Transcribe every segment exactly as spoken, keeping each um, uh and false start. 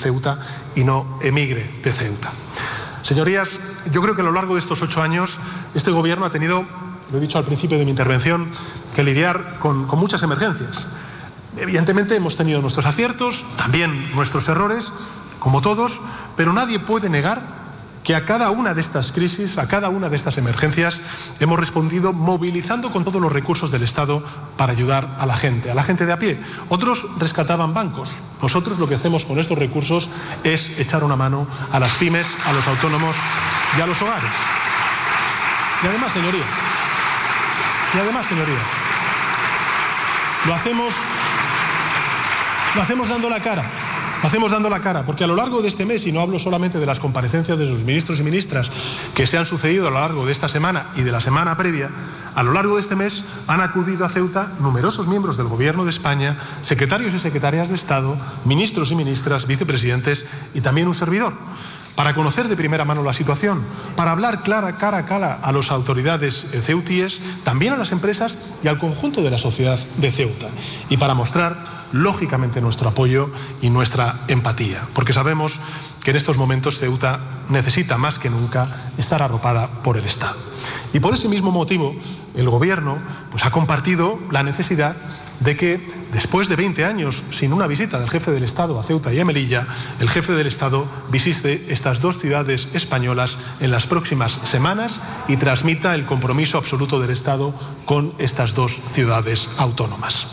Ceuta y no emigre de Ceuta. Señorías, yo creo que a lo largo de estos ocho años este Gobierno ha tenido, lo he dicho al principio de mi intervención, que lidiar con, con muchas emergencias. Evidentemente hemos tenido nuestros aciertos, también nuestros errores, como todos, pero nadie puede negar que a cada una de estas crisis, a cada una de estas emergencias, hemos respondido movilizando con todos los recursos del Estado para ayudar a la gente, a la gente de a pie. Otros rescataban bancos. Nosotros lo que hacemos con estos recursos es echar una mano a las pymes, a los autónomos y a los hogares. Y además, señoría, y además, señoría, lo hacemos, lo hacemos dando la cara. Lo hacemos dando la cara, porque a lo largo de este mes, y no hablo solamente de las comparecencias de los ministros y ministras que se han sucedido a lo largo de esta semana y de la semana previa, a lo largo de este mes han acudido a Ceuta numerosos miembros del Gobierno de España, secretarios y secretarias de Estado, ministros y ministras, vicepresidentes y también un servidor, para conocer de primera mano la situación, para hablar clara, cara a cara a las autoridades ceutíes, también a las empresas y al conjunto de la sociedad de Ceuta, y para mostrar lógicamente nuestro apoyo y nuestra empatía, porque sabemos que en estos momentos Ceuta necesita más que nunca estar arropada por el Estado. Y por ese mismo motivo el Gobierno pues, ha compartido la necesidad de que después de veinte años sin una visita del jefe del Estado a Ceuta y a Melilla, el jefe del Estado visite estas dos ciudades españolas en las próximas semanas y transmita el compromiso absoluto del Estado con estas dos ciudades autónomas.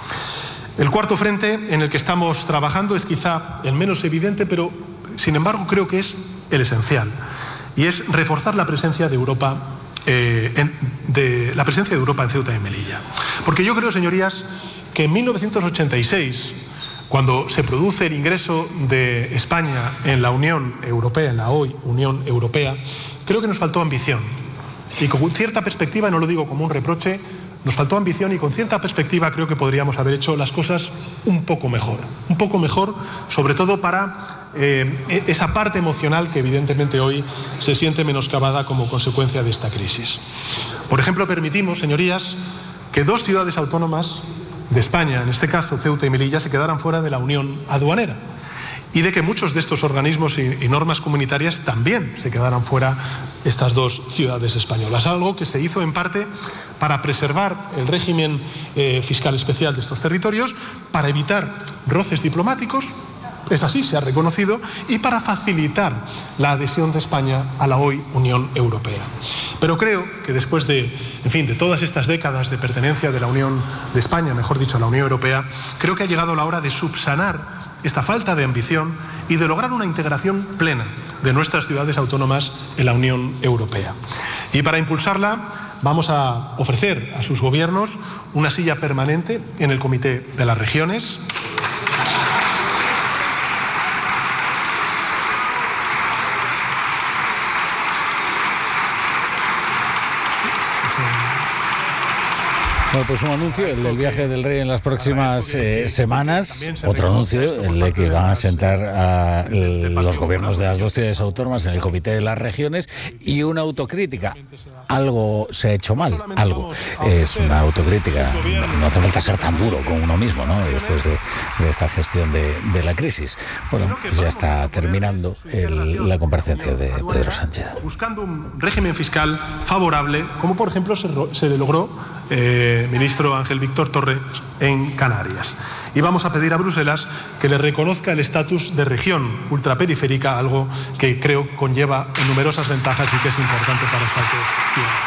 El cuarto frente en el que estamos trabajando es quizá el menos evidente, pero sin embargo creo que es el esencial, y es reforzar la presencia de Europa, eh, en, de, la presencia de Europa en Ceuta y en Melilla. Porque yo creo, señorías, que en mil novecientos ochenta y seis, cuando se produce el ingreso de España en la Unión Europea, en la hoy Unión Europea, creo que nos faltó ambición. Y con cierta perspectiva, no lo digo como un reproche, nos faltó ambición, y con cierta perspectiva creo que podríamos haber hecho las cosas un poco mejor. Un poco mejor, sobre todo para eh, esa parte emocional que evidentemente hoy se siente menoscabada como consecuencia de esta crisis. Por ejemplo, permitimos, señorías, que dos ciudades autónomas de España, en este caso Ceuta y Melilla, se quedaran fuera de la Unión Aduanera, y de que muchos de estos organismos y, y normas comunitarias también se quedaran fuera estas dos ciudades españolas. Algo que se hizo en parte para preservar el régimen eh, fiscal especial de estos territorios, para evitar roces diplomáticos, es así, se ha reconocido, y para facilitar la adhesión de España a la hoy Unión Europea. Pero creo que después de, en fin, de todas estas décadas de pertenencia de la Unión de España, mejor dicho, a la Unión Europea, creo que ha llegado la hora de subsanar esta falta de ambición y de lograr una integración plena de nuestras ciudades autónomas en la Unión Europea. Y para impulsarla vamos a ofrecer a sus gobiernos una silla permanente en el Comité de las Regiones. Bueno, pues un anuncio, el del viaje del rey en las próximas eh, semanas. Otro anuncio, el de que van a sentar a los gobiernos de las dos ciudades autónomas en el Comité de las Regiones, y una autocrítica. Algo se ha hecho mal, algo. Es una autocrítica. No hace falta ser tan duro con uno mismo, ¿no? Después de, de esta gestión de, de la crisis. Bueno, pues ya está terminando el, la comparecencia de Pedro Sánchez. Buscando un régimen fiscal favorable, como por ejemplo se, se logró Eh, ministro Ángel Víctor Torre en Canarias. Y vamos a pedir a Bruselas que le reconozca el estatus de región ultraperiférica, algo que creo conlleva numerosas ventajas y que es importante para estas dos ciudades.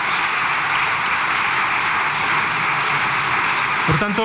Por tanto,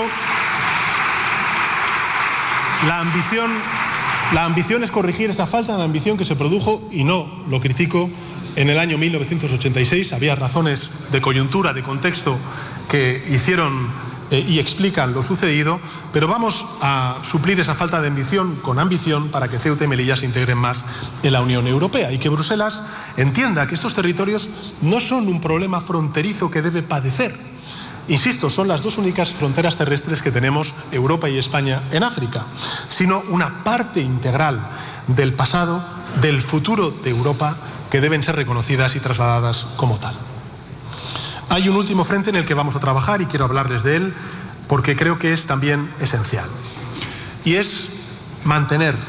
la ambición, la ambición es corregir esa falta de ambición que se produjo, y no lo critico, en el año mil novecientos ochenta y seis. Había razones de coyuntura, de contexto, que hicieron eh, y explican lo sucedido, pero vamos a suplir esa falta de ambición con ambición para que Ceuta y Melilla se integren más en la Unión Europea, y que Bruselas entienda que estos territorios no son un problema fronterizo que debe padecer. Insisto, son las dos únicas fronteras terrestres que tenemos Europa y España en África, sino una parte integral del pasado, del futuro de Europa, que deben ser reconocidas y trasladadas como tal. Hay un último frente en el que vamos a trabajar, y quiero hablarles de él porque creo que es también esencial, y es mantener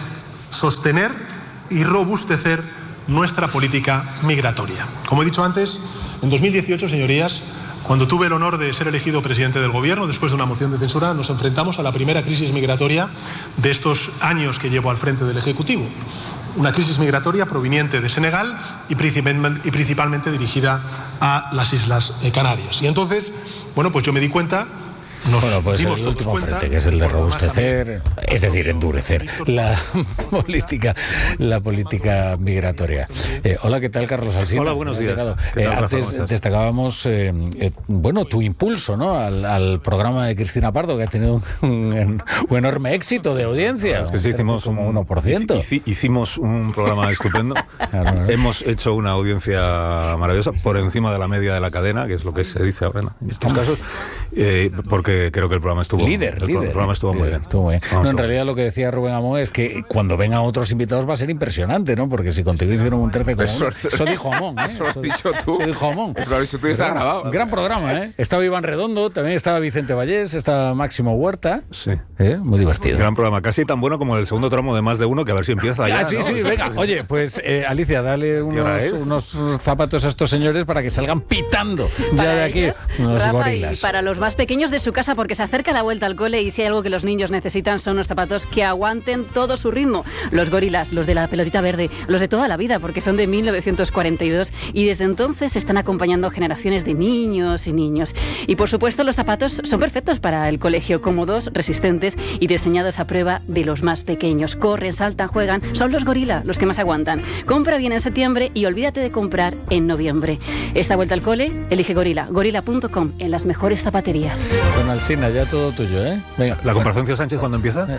sostener y robustecer nuestra política migratoria. Como he dicho antes, en dos mil dieciocho, señorías, cuando tuve el honor de ser elegido presidente del Gobierno, después de una moción de censura, nos enfrentamos a la primera crisis migratoria de estos años que llevo al frente del Ejecutivo. Una crisis migratoria proveniente de Senegal y principalmente, y principalmente dirigida a las Islas Canarias. Y entonces, bueno, pues yo me di cuenta... Nos bueno, pues el último cuenta, frente, que es el de robustecer, es decir, endurecer la política, la política migratoria. Eh, hola, ¿qué tal, Carlos Alsina? Hola, buenos días. Eh, antes Rafa, destacábamos, eh, eh, bueno, tu impulso, ¿no? Al, al programa de Cristina Pardo, que ha tenido un, un, un enorme éxito de audiencia. Es que sí, hicimos como uno por ciento. Hicimos un programa estupendo. Claro, ¿no? Hemos hecho una audiencia maravillosa por encima de la media de la cadena, que es lo que se dice ahora en estos casos, eh, porque creo que el programa estuvo líder, el líder, programa estuvo líder, muy bien. Estuvo muy bien. No, en realidad lo que decía Rubén Amón es que cuando vengan otros invitados va a ser impresionante, ¿no? Porque si contigo hicieron un trece como eso, eso dijo Amón, ¿eh? Eso lo has dicho tú. Eso dijo Amón. Eso lo has dicho tú y está grabado. Gran programa, ¿eh? Estaba Iván Redondo, también estaba Vicente Vallés, estaba Máximo Huerta. Sí. ¿Eh? Muy divertido. Gran programa, casi tan bueno como el segundo tramo de Más de Uno, que a ver si empieza ya. Ah, sí, ¿no? sí, venga. Oye, pues eh, Alicia, dale unos, unos zapatos a estos señores para que salgan pitando ya para de aquí. Ellos, unos Rafa, gorilas. Y para los más pequeños de su casa, porque se acerca la vuelta al cole y si hay algo que los niños necesitan son unos zapatos que aguanten todo su ritmo. Los gorilas, los de la pelotita verde, los de toda la vida, porque son de mil novecientos cuarenta y dos y desde entonces están acompañando generaciones de niños y niños. Y por supuesto los zapatos son perfectos para el colegio, cómodos, resistentes y diseñados a prueba de los más pequeños. Corren, saltan, juegan, son los gorilas los que más aguantan. Compra bien en septiembre y olvídate de comprar en noviembre. Esta vuelta al cole, elige Gorila, gorila punto com, en las mejores zapaterías. Con Alsina, ya todo tuyo, ¿eh? Venga. ¿La comparación Sánchez cuándo empieza?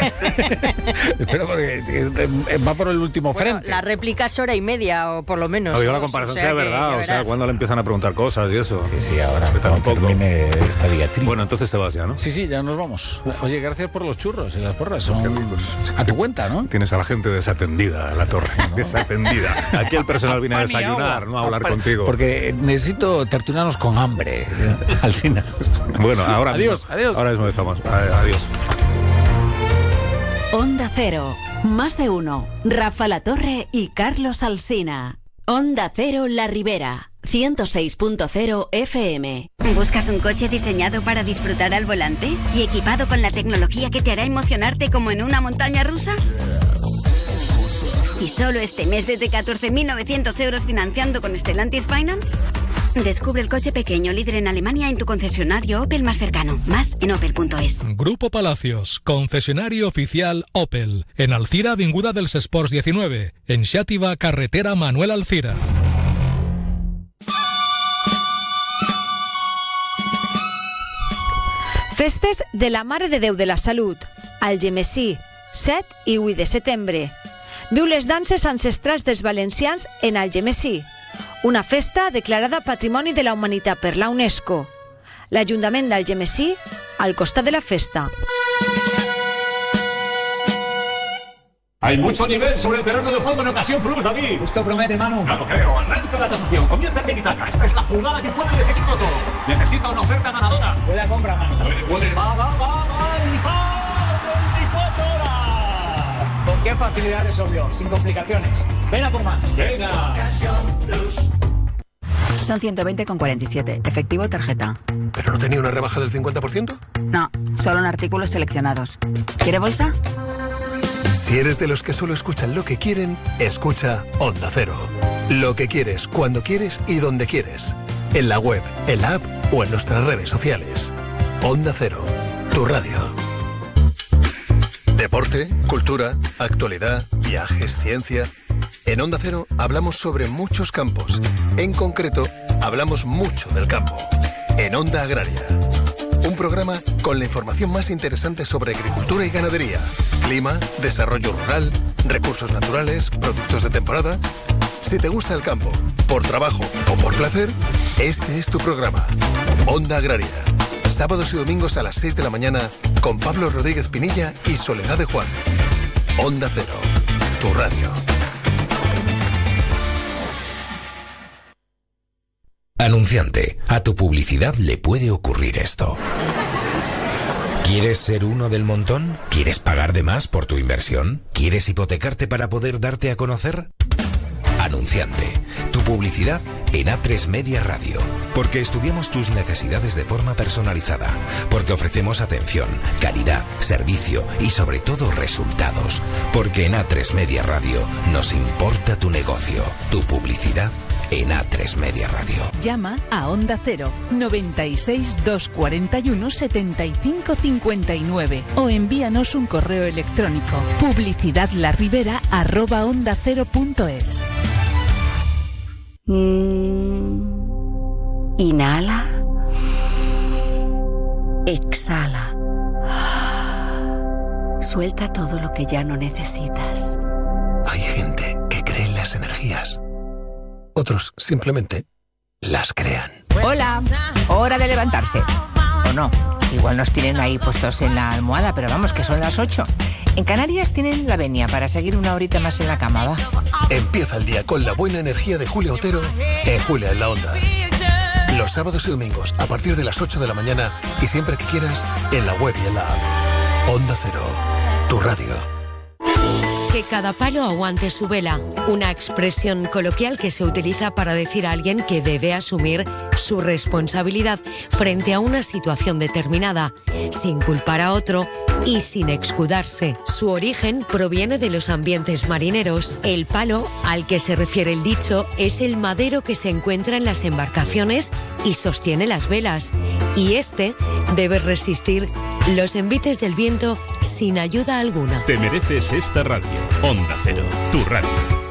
Espero porque va por el último bueno, frente. La réplica es hora y media, o por lo menos. Oiga, la comparación o sea, sea verdad, o sea, cuando le empiezan a preguntar cosas y eso. Sí, sí, ahora cuando termine esta diatriba. Bueno, entonces te vas ya, ¿no? Sí, sí, ya nos vamos. Oye, gracias por los churros y las porras. Son a tu cuenta, ¿no? Tienes a la gente desatendida, la torre. No. Desatendida. Aquí el personal viene a desayunar, no a hablar contigo. Porque necesito tertulianos con hambre, Alsina. Bueno, ahora adiós, mismo, adiós. Ahora mismo estamos. Adiós. Onda Cero, Más de Uno, Rafa La Torre y Carlos Alsina. Onda Cero La Ribera, ciento seis punto cero F M. ¿Buscas un coche diseñado para disfrutar al volante y equipado con la tecnología que te hará emocionarte como en una montaña rusa? ¿Y solo este mes desde catorce mil novecientos euros financiando con Stellantis Finance? Descubre el coche pequeño líder en Alemania en tu concesionario Opel más cercano. Más en opel punto es. Grupo Palacios, concesionario oficial Opel. En Alcira, Avinguda dels Esports diecinueve. En Xàtiva, carretera Manuel Alcira. Festes de la Mare de Déu de la Salut. Algemesí, set i vuit de setembre. Viu les danses ancestrals dels valencians en Algemesí. Una festa declarada Patrimoni de la Humanitat per la UNESCO. L'Ajuntament d'Algemesí, al costat de la festa. Hay mucho nivel sobre el terreno de juego en Ocasión Plus, David. Esto promete, Manu. No lo creo. Arranca la tasación. Comienza el tiki-taka. Esta es la jugada que puede decidirlo todo. Necesita una oferta ganadora. Puede compra, Manu. Puede, puede. Va, va, va, va. veinticuatro horas. Con qué facilidad resolvió. Sin complicaciones. Ven a por más. Venga. Ocasión Plus. Son ciento veinte con cuarenta y siete. Efectivo tarjeta. ¿Pero no tenía una rebaja del cincuenta por ciento? No, solo en artículos seleccionados. ¿Quiere bolsa? Si eres de los que solo escuchan lo que quieren, escucha Onda Cero. Lo que quieres, cuando quieres y donde quieres. En la web, en la app o en nuestras redes sociales. Onda Cero, tu radio. Deporte, cultura, actualidad, viajes, ciencia. En Onda Cero hablamos sobre muchos campos. En concreto, hablamos mucho del campo. En Onda Agraria. Un programa con la información más interesante sobre agricultura y ganadería, clima, desarrollo rural, recursos naturales, productos de temporada. Si te gusta el campo, por trabajo o por placer, este es tu programa. Onda Agraria. Sábados y domingos a las seis de la mañana con Pablo Rodríguez Pinilla y Soledad de Juan. Onda Cero, tu radio. Anunciante, a tu publicidad le puede ocurrir esto. ¿Quieres ser uno del montón? ¿Quieres pagar de más por tu inversión? ¿Quieres hipotecarte para poder darte a conocer? Anunciante. Tu publicidad en A tres Media Radio. Porque estudiamos tus necesidades de forma personalizada. Porque ofrecemos atención, calidad, servicio y sobre todo resultados. Porque en A tres Media Radio nos importa tu negocio, tu publicidad en A tres Media Radio. Llama a Onda Cero noventa y seis, doscientos cuarenta y uno, setenta y cinco cincuenta y nueve o envíanos un correo electrónico publicidadlarribera arroba onda cero punto es. Mm. Inhala. Exhala. Suelta todo lo que ya no necesitas. Hay gente que cree en las energías. Otros simplemente las crean. Hola, hora de levantarse. O no, igual nos tienen ahí puestos en la almohada, pero vamos, que son las ocho. En Canarias tienen la venia para seguir una horita más en la cama, va. Empieza el día con la buena energía de Julia Otero en Julia en la Onda. Los sábados y domingos a partir de las ocho de la mañana y siempre que quieras en la web y en la app. Onda Cero, tu radio. Que cada palo aguante su vela, una expresión coloquial que se utiliza para decir a alguien que debe asumir su responsabilidad frente a una situación determinada, sin culpar a otro y sin escudarse. Su origen proviene de los ambientes marineros. El palo al que se refiere el dicho es el madero que se encuentra en las embarcaciones y sostiene las velas, y este debe resistir los envites del viento sin ayuda alguna. Te mereces esta radio. Onda Cero, tu radio.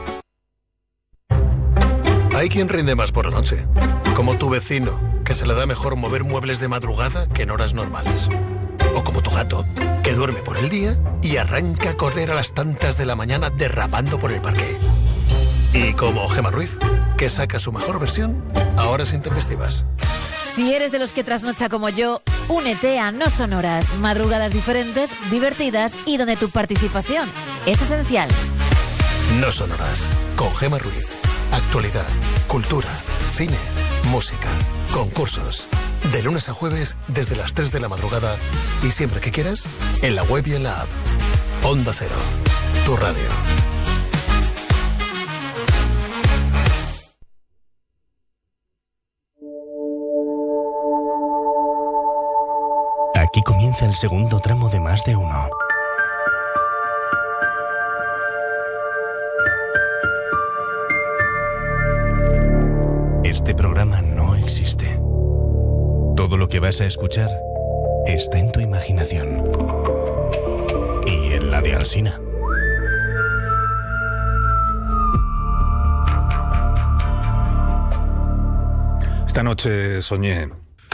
Hay quien rinde más por la noche, como tu vecino, que se le da mejor mover muebles de madrugada que en horas normales. O como tu gato, que duerme por el día y arranca a correr a las tantas de la mañana derrapando por el parque. Y como Gemma Ruiz, que saca su mejor versión a horas intempestivas. Si eres de los que trasnocha como yo, únete a No Sonoras, madrugadas diferentes, divertidas y donde tu participación es esencial. No Sonoras, con Gemma Ruiz. Actualidad, cultura, cine, música, concursos. De lunes a jueves desde las tres de la madrugada y siempre que quieras, en la web y en la app. Onda Cero, tu radio. Aquí comienza el segundo tramo de Más de Uno. Este programa no existe. Todo lo que vas a escuchar está en tu imaginación. Y en la de Alsina. Esta noche soñé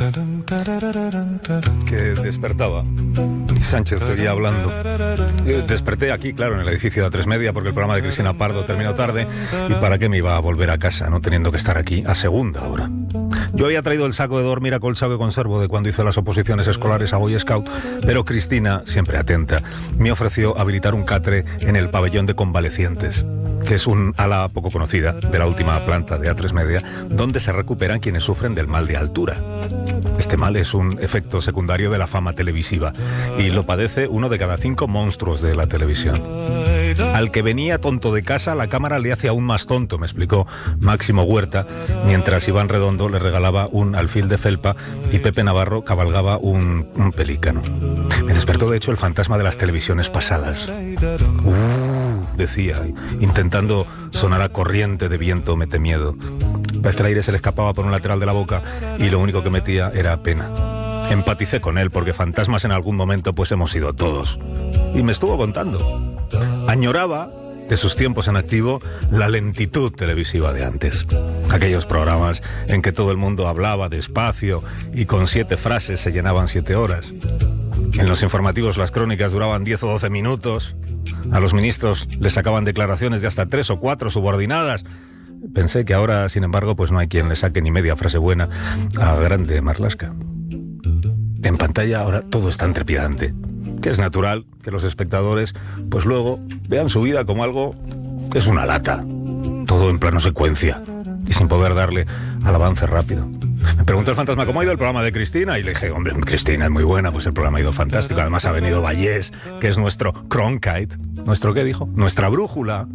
que despertaba y Sánchez seguía hablando. Yo desperté aquí, claro, en el edificio de A tres Media, porque el programa de Cristina Pardo terminó tarde. ¿Y para qué me iba a volver a casa, no teniendo que estar aquí a segunda hora? Yo había traído el saco de dormir acolchado que conservo de cuando hice las oposiciones escolares a Boy Scout, pero Cristina, siempre atenta, me ofreció habilitar un catre en el pabellón de convalecientes, que es un ala poco conocida de la última planta de A tres Media, donde se recuperan quienes sufren del mal de altura. Este mal es un efecto secundario de la fama televisiva y lo padece uno de cada cinco monstruos de la televisión. Al que venía tonto de casa, la cámara le hace aún más tonto, me explicó Máximo Huerta, mientras Iván Redondo le regalaba un alfil de felpa y Pepe Navarro cabalgaba un, un pelícano. Me despertó de hecho el fantasma de las televisiones pasadas. Uh, decía, intentando sonar a corriente de viento mete miedo. Parece que el aire se le escapaba por un lateral de la boca y lo único que metía era pena. Empaticé con él porque fantasmas en algún momento pues hemos sido todos. Y me estuvo contando. Añoraba, de sus tiempos en activo, la lentitud televisiva de antes. Aquellos programas en que todo el mundo hablaba despacio y con siete frases se llenaban siete horas. En los informativos las crónicas duraban diez o doce minutos. A los ministros les sacaban declaraciones de hasta tres o cuatro subordinadas. Pensé que ahora, sin embargo, pues no hay quien le saque ni media frase buena a Grande Marlaska. En pantalla ahora todo es tan trepidante, que es natural que los espectadores pues luego vean su vida como algo que es una lata, todo en plano secuencia y sin poder darle al avance rápido. Me preguntó el fantasma cómo ha ido el programa de Cristina y le dije, hombre, Cristina es muy buena, pues el programa ha ido fantástico. Además ha venido Vallés, que es nuestro Cronkite. ¿Nuestro qué dijo? Nuestra brújula.